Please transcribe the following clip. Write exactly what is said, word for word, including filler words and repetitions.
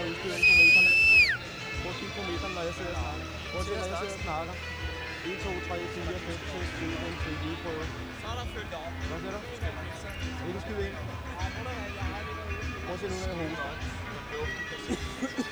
udskyde ind på meterne. Prøv at kigge på meterne, når jeg sidder og snakker. Prøv at se, når jeg sidder og snakker. en, to, tre, fire, fem, seks, syv, en til en lydprøve. Så er der fyldt op. Hvad siger du? Ikke skyde ind. Prøv at se nu, når jeg hoster.